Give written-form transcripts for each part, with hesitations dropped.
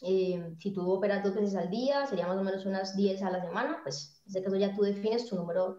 Si tú operas 2 veces al día, sería más o menos unas 10 a la semana, pues en este caso ya tú defines tu número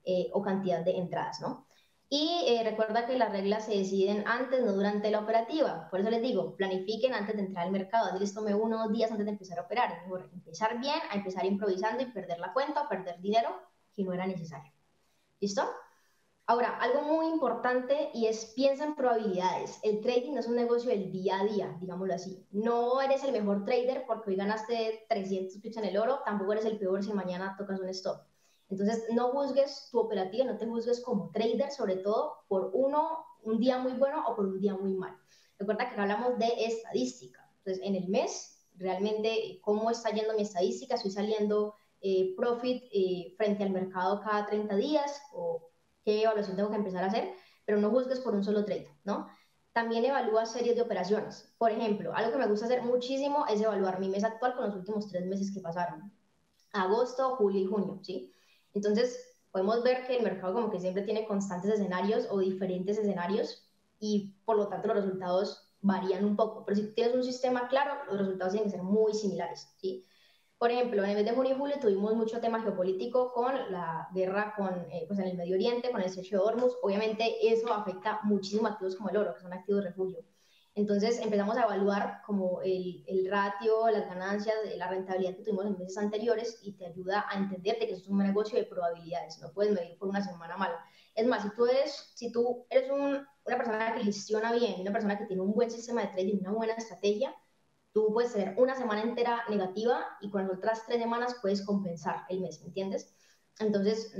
o cantidad de entradas, ¿no? Y recuerda que las reglas se deciden antes, no durante la operativa. Por eso les digo, planifiquen antes de entrar al mercado. Así les tome 1 o 2 días antes de empezar a operar. Es mejor empezar bien a empezar improvisando y perder la cuenta o perder dinero que no era necesario. ¿Listo? Ahora, algo muy importante y es piensa en probabilidades. El trading no es un negocio del día a día, digámoslo así. No eres el mejor trader porque hoy ganaste 300 pips en el oro, tampoco eres el peor si mañana tocas un stop. Entonces, no juzgues tu operativa, no te juzgues como trader, sobre todo por un día muy bueno o por un día muy mal. Recuerda que hablamos de estadística. Entonces, en el mes, realmente, ¿cómo está yendo mi estadística? ¿Estoy saliendo profit frente al mercado cada 30 días? ¿O qué evaluación tengo que empezar a hacer? Pero no juzgues por un solo trade, ¿no? También evalúa series de operaciones. Por ejemplo, algo que me gusta hacer muchísimo es evaluar mi mes actual con los últimos 3 meses que pasaron. Agosto, julio y junio, ¿sí? Entonces, podemos ver que el mercado como que siempre tiene constantes escenarios o diferentes escenarios y por lo tanto los resultados varían un poco. Pero si tienes un sistema claro, los resultados tienen que ser muy similares, ¿sí? Por ejemplo, en el mes de junio y julio tuvimos mucho tema geopolítico con la guerra pues en el Medio Oriente, con el estrecho de Hormuz. Obviamente eso afecta muchísimo a activos como el oro, que son activos de refugio. Entonces empezamos a evaluar como el ratio, las ganancias, la rentabilidad que tuvimos en meses anteriores y te ayuda a entender de que eso es un negocio de probabilidades, no puedes medir por una semana mala. Es más, si tú eres una persona que gestiona bien, una persona que tiene un buen sistema de trading, una buena estrategia, tú puedes tener una semana entera negativa y con las otras 3 semanas puedes compensar el mes, ¿me entiendes? Entonces,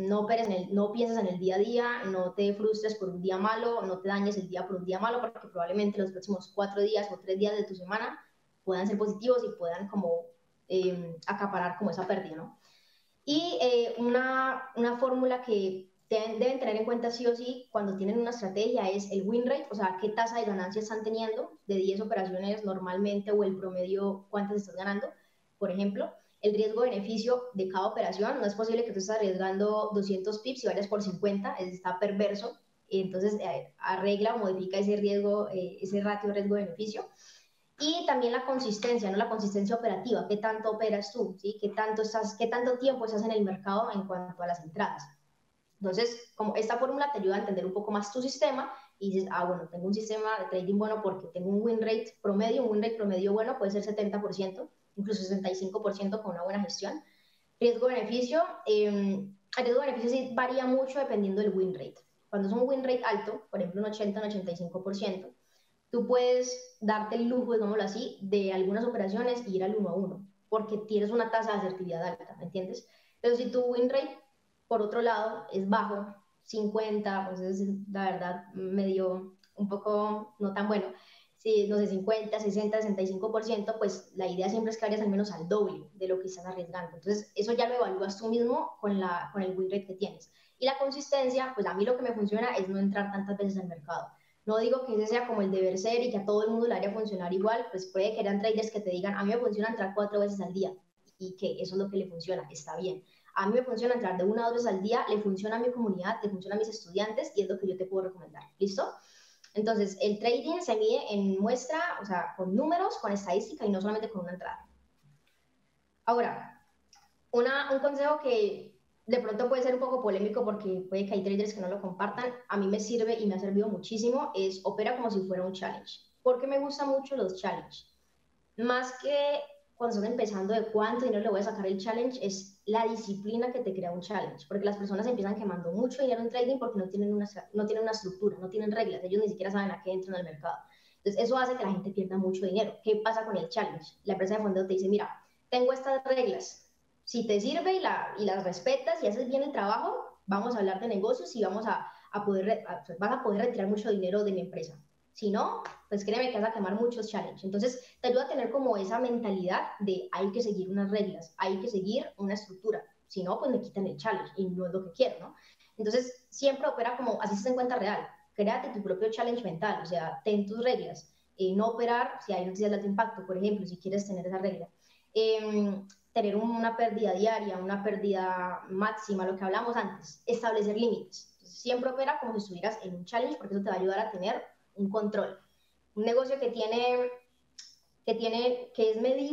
no pienses en el día a día, no te frustres por un día malo, no te dañes el día por un día malo, porque probablemente los próximos 4 días o 3 días de tu semana puedan ser positivos y puedan como acaparar como esa pérdida, ¿no? Y una fórmula que deben tener en cuenta sí o sí cuando tienen una estrategia es el win rate, o sea, qué tasa de ganancia están teniendo de 10 operaciones normalmente o el promedio, cuántas estás ganando. Por ejemplo, el riesgo-beneficio de cada operación. No es posible que tú estés arriesgando 200 pips y vayas por 50, está perverso. Entonces, arregla o modifica ese riesgo, ese ratio riesgo-beneficio. Y también la consistencia, ¿no? La consistencia operativa, qué tanto operas tú, ¿sí? Qué tanto tiempo estás en el mercado en cuanto a las entradas. Entonces, como esta fórmula te ayuda a entender un poco más tu sistema y dices, bueno, tengo un sistema de trading bueno porque tengo un win rate promedio bueno puede ser 70%, incluso 65% con una buena gestión. Riesgo-beneficio, el riesgo-beneficio sí varía mucho dependiendo del win rate. Cuando es un win rate alto, por ejemplo un 80, un 85%, tú puedes darte el lujo, digámoslo así, de algunas operaciones y ir al 1 a 1, porque tienes una tasa de asertividad alta, ¿me entiendes? Pero si tu win rate, por otro lado, es bajo, 50, pues es la verdad medio, un poco no tan bueno, si no sé, 50, 60, 65%, pues la idea siempre es que vayas al menos al doble de lo que estás arriesgando. Entonces, eso ya lo evalúas tú mismo con el win rate que tienes. Y la consistencia, pues a mí lo que me funciona es no entrar tantas veces al mercado. No digo que ese sea como el deber ser y que a todo el mundo le vaya a funcionar igual, pues puede que hayan traders que te digan, a mí me funciona entrar 4 veces al día y que eso es lo que le funciona, está bien. A mí me funciona entrar de 1 a 2 veces al día, le funciona a mi comunidad, le funciona a mis estudiantes y es lo que yo te puedo recomendar. ¿Listo? Entonces, el trading se mide en muestra, o sea, con números, con estadística y no solamente con una entrada. Ahora, un consejo que de pronto puede ser un poco polémico porque puede que hay traders que no lo compartan, a mí me sirve y me ha servido muchísimo, es opera como si fuera un challenge. ¿Por qué me gustan mucho los challenges? Más que cuando estás empezando de cuánto dinero le voy a sacar el challenge, es la disciplina que te crea un challenge, porque las personas empiezan quemando mucho dinero en trading porque no tienen una estructura, no tienen reglas, ellos ni siquiera saben a qué entran al mercado. Entonces eso hace que la gente pierda mucho dinero. ¿Qué pasa con el challenge? La empresa de fondeo te dice, mira, tengo estas reglas, si te sirve y las respetas y haces bien el trabajo, vamos a hablar de negocios y vas a poder retirar mucho dinero de mi empresa. Si no, pues créeme que vas a quemar muchos challenges. Entonces, te ayuda a tener como esa mentalidad de hay que seguir unas reglas, hay que seguir una estructura. Si no, pues me quitan el challenge y no es lo que quiero, ¿no? Entonces, siempre opera como así se en cuenta real. Créate tu propio challenge mental, o sea, ten tus reglas. No operar si hay noticias de alto impacto, por ejemplo, si quieres tener esa regla. Tener una pérdida diaria, una pérdida máxima, lo que hablamos antes, establecer límites. Entonces, siempre opera como si estuvieras en un challenge porque eso te va a ayudar a tener un control. Un negocio que es medible